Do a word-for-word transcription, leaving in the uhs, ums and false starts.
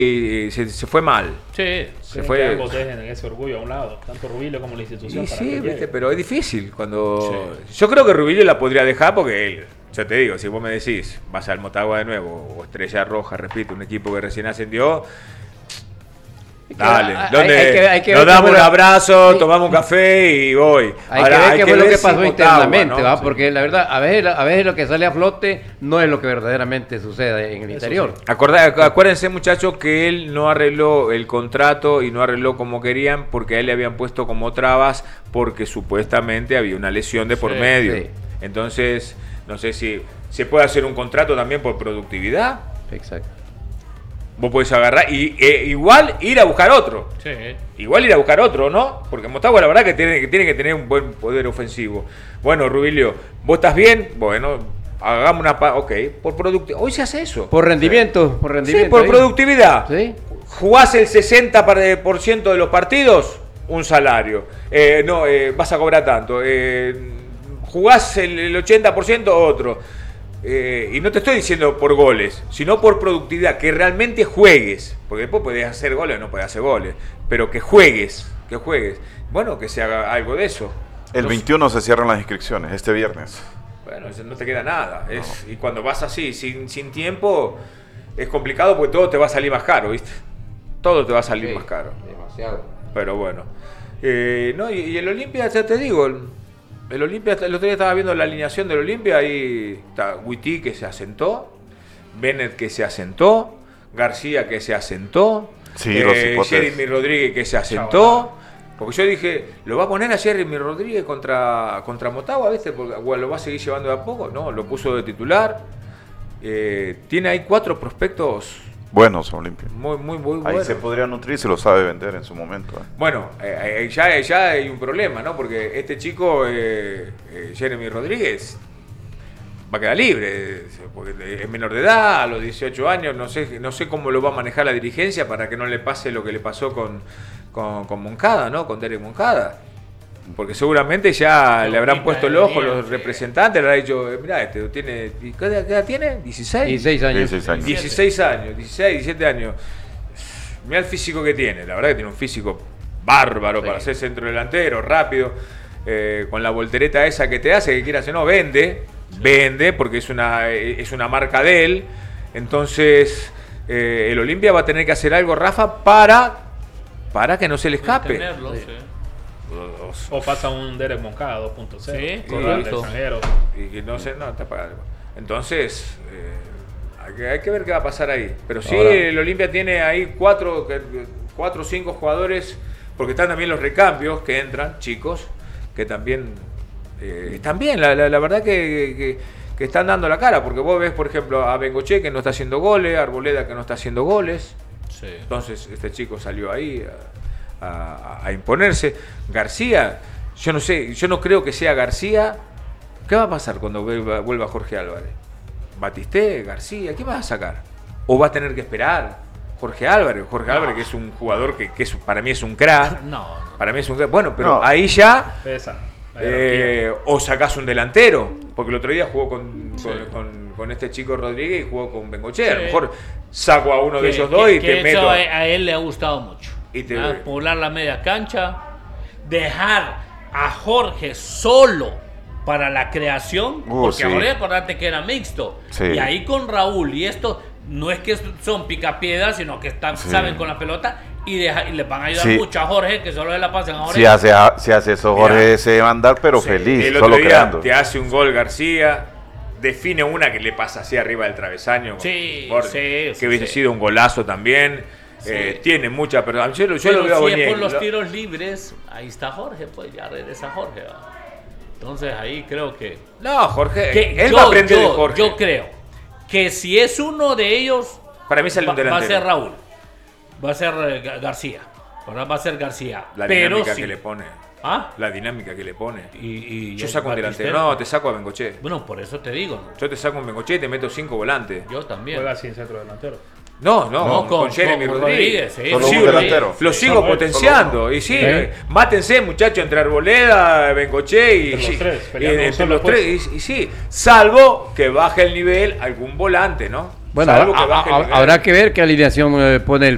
Y se, se fue mal. Sí, se fue. Que ambos dejen ese orgullo a un lado, tanto Rubilio como la institución. Y para sí, que viste, pero es difícil cuando. Sí. Yo creo que Rubilio la podría dejar porque él, yo te digo, si vos me decís, vas al Motagua de nuevo, o Estrella Roja, repito, un equipo que recién ascendió. Dale, hay, ¿dónde hay que, hay que nos damos un bueno, abrazo, sí. tomamos un café y voy. Hay Ahora, que ver hay qué que fue lo ver que si pasó Motagua, internamente, ¿no? ¿va? Sí. Porque la verdad, a veces, a veces lo que sale a flote no es lo que verdaderamente sucede en el Eso interior. sí. Acordá, acuérdense, muchachos, que él no arregló el contrato y no arregló como querían porque a él le habían puesto como trabas porque supuestamente había una lesión de por Sí, medio. sí. Entonces, no sé si se puede hacer un contrato también por productividad. Exacto. Vos podés agarrar y e, igual ir a buscar otro. Sí. Igual ir a buscar otro, ¿no? Porque Motagua la verdad que tiene, que tiene que tener un buen poder ofensivo. Bueno, Rubilio, ¿vos estás bien? Bueno, hagamos una... Pa ok, por productividad. Hoy se hace eso. Por rendimiento, por rendimiento. Sí, por ahí. productividad. Sí. Jugás el sesenta por ciento de los partidos, un salario. Eh, no, eh, vas a cobrar tanto. Eh, jugás el, el ochenta por ciento, otro. Eh, y no te estoy diciendo por goles, sino por productividad, que realmente juegues. Porque después podés hacer goles o no podés hacer goles. Pero que juegues, que juegues. Bueno, que se haga algo de eso. El No, veintiuno se cierran las inscripciones, este viernes. bueno, no te queda nada. Es, y cuando vas así, sin, sin tiempo, es complicado porque todo te va a salir más caro, ¿viste? Todo te va a salir Sí, más caro. demasiado. Pero bueno. Eh, no, y, y el Olimpia, ya te digo, el, el Olimpia, el otro día estaba viendo la alineación del Olimpia, ahí está Witty que se asentó, Bennett que se asentó, García que se asentó, Sí, los hipotes. Jeremy Rodríguez que se asentó. Porque yo dije, ¿lo va a poner a Jeremy Rodríguez contra, contra Motagua, viste? Porque bueno, lo va a seguir llevando de a poco. No, lo puso de titular. Eh, tiene ahí cuatro prospectos Buenos, Olimpia. muy, muy, muy Ahí buenos. se podría nutrir si lo sabe vender en su momento. ¿eh? Bueno, eh, eh, ya, ya hay un problema, ¿no? Porque este chico, eh, eh, Jeremy Rodríguez, va a quedar libre, eh, porque es menor de edad, a los dieciocho años, no sé, no sé cómo lo va a manejar la dirigencia para que no le pase lo que le pasó con, con, con Moncada, ¿no? Con Derek Moncada. Porque seguramente ya le habrán puesto el ojo los representantes, le habrán dicho, mirá, este tiene, ¿qué edad, qué edad tiene? ¿dieciséis? dieciséis años. dieciséis años. dieciséis años, dieciséis, diecisiete años. Mirá el físico que tiene, la verdad que tiene un físico bárbaro Sí. para ser centro delantero, rápido, eh, con la voltereta esa que te hace, que quieras o no, vende, vende, porque es una, es una marca de él. Entonces, eh, el Olimpia va a tener que hacer algo, Rafa, para, para que no se le escape. Tenerlo, Sí. sí. O pasa un Derek Moncada dos punto cero. Sí, con correcto. el extranjero. Y que no sé, no, está pagado. Entonces, eh, hay, que, hay que ver qué va a pasar ahí. Pero sí, Ahora. el Olimpia tiene ahí cuatro, que- cuatro o cinco jugadores, porque están también los recambios que entran, chicos, que también eh, están bien. La, la, la verdad que, que, que están dando la cara, porque vos ves, por ejemplo, a Bengoche que no está haciendo goles, a Arboleda que no está haciendo goles. Sí. Entonces, este chico salió ahí a, a- a imponerse. García, yo no sé, yo no creo que sea García. ¿Qué va a pasar cuando vuelva, vuelva Jorge Álvarez? ¿Batisté? ¿García? ¿Qué vas a sacar? ¿O va a tener que esperar? Jorge Álvarez, Jorge No. Álvarez que es un jugador que, que es, para mí es un crack. No, Para mí es un crack. Bueno, pero No. ahí ya... pesa. la Eh, o sacás un delantero, porque el otro día jugó con, Sí. con, con- con este chico Rodríguez y jugó con Bengoche. A lo Sí. mejor saco a uno de Que- ellos que- dos y que te eso meto. a, a él le ha gustado mucho. Y te- ¿ah? Poblar la media cancha, dejar a Jorge solo para la creación, Uh, porque sí. ahora acordate que era mixto. Sí. Y ahí con Raúl y esto, no es que son picapiedras, sino que están, Sí. saben con la pelota y, deja- y les van a ayudar Sí. mucho a Jorge, que solo se la pasan a Jorge. Si hace, si hace eso, Mira. Jorge se debe andar, pero Sí, feliz, el otro solo día creando. te hace un gol García, define una que le pasa así arriba del travesaño. Sí, Por- sí, que sí, hubiese sí. sido un golazo también. Sí. Eh, tiene mucha, pero yo, lo- yo Pero lo veo a si es Boñé. por los Lo- tiros libres, ahí está Jorge, pues ya regresa Jorge. ¿va? Entonces ahí creo que... No, Jorge, que él yo, va a aprender yo- de Jorge. yo creo que si es uno de ellos, Para mí sale va, un va a delantero. ser Raúl, va a ser eh, Ga- García, ¿verdad? Va a ser García. La pero dinámica sí. que le pone. ¿Ah? La dinámica que le pone. Y, y Yo el saco un Batistero. delantero. No, te saco a Bengoche. Bueno, por eso te digo, ¿no? Yo te saco un Bengoche y te meto cinco volantes. Yo también. Juega sin centro delantero. No, no, No, con, con- con Jeremy con Rodríguez. Rodríguez, sí, Lo sí, sigo, un delantero. lo Sí, sigo solo él, potenciando. solo uno. Y sí, Sí. eh, mátense, muchachos, entre Arboleda, Bengoche y, Entre los y- tres, y peleando un entre solo los tres. Y, y sí, salvo que baje el nivel algún volante, ¿no? Bueno, Salvo que a- baje a- el nivel. habrá que ver qué alineación eh, pone el